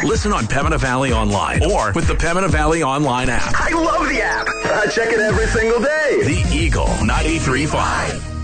Listen on Pembina Valley Online or with the Pembina Valley Online app. I love the app. I check it every single day. The Eagle 93.5.